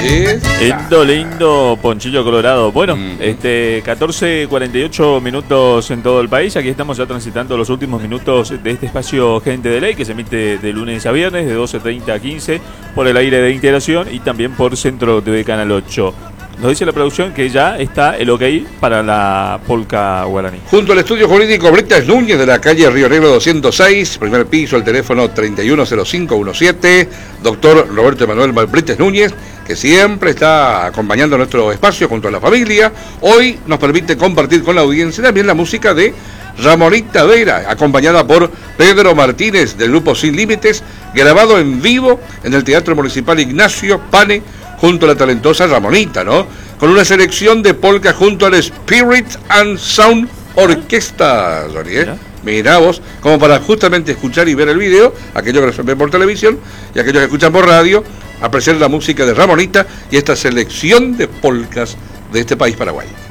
Lindo, lindo Ponchillo Colorado. Bueno, 14:48 minutos en todo el país. Aquí estamos ya transitando los últimos minutos de este espacio Gente de Ley, que se emite de lunes a viernes de 12:30 a 15 por el aire de Integración y también por Centro TV Canal 8. Nos dice la producción que ya está el ok para la polca guaraní. Junto al estudio jurídico Brites Núñez de la calle Río Negro 206, primer piso, el teléfono 310517, doctor Roberto Emanuel Brites Núñez, que siempre está acompañando nuestro espacio junto a la familia. Hoy nos permite compartir con la audiencia también la música de Ramonita Vera, acompañada por Pedro Martínez del grupo Sin Límites, grabado en vivo en el Teatro Municipal Ignacio Pane, junto a la talentosa Ramonita, ¿no? Con una selección de polka junto al Spirit and Sound Orquesta, Johnny, ¿eh? Mirá vos, como para justamente escuchar y ver el video, aquellos que ven por televisión y aquellos que escuchan por radio, apreciar la música de Ramonita y esta selección de polcas de este país, Paraguay.